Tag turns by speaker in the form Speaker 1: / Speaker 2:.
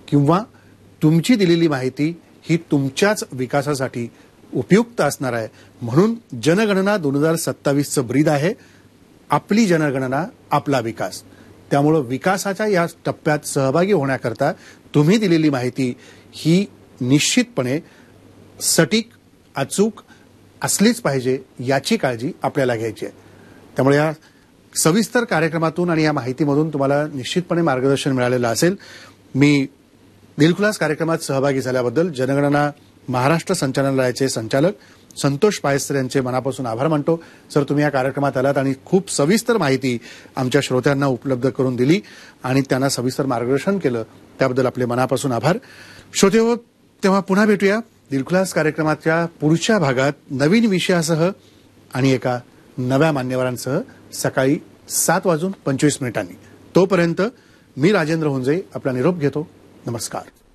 Speaker 1: किंवा तुमची दिलेली माहिती ही तुमच्याच विकासासाठी उपयुक्त असणार आहे. म्हणून जनगणना 2027चं ब्रीद आहे, आपली जनगणना आपला विकास. त्यामुळे विकासाच्या या टप्प्यात सहभागी होण्याकरता तुम्ही दिलेली माहिती ही निश्चितपणे सटीक अचूक असलीच पाहिजे याची काळजी आपल्याला घ्यायची आहे. त्यामुळे या सविस्तर कार्यक्रमातून आणि या माहितीमधून तुम्हाला निश्चितपणे मार्गदर्शन मिळालेलं असेल. मी दिलखुलास कार्यक्रमात सहभागी झाल्याबद्दल जनगणना महाराष्ट्र संचालनालयाचे संचालक संतोष पायस्कर यांचे मनापासून आभार मानतो. सर, तुम्ही या कार्यक्रमात आलात आणि खूप सविस्तर माहिती आमच्या श्रोत्यांना उपलब्ध करून दिली आणि त्यांना सविस्तर मार्गदर्शन केलं, त्याबद्दल आपले मनापासून आभार. श्रोतेहो, तेव्हा पुन्हा भेटूया दिलखुलास कार्यक्रमाच्या पुढच्या भागात नवीन विषयासह आणि एका नव्या मान्यवरांसह सकाळी 7:25 तोपर्यंत मी राजेंद्र हुंजे आपला निरोप घेतो. नमस्कार.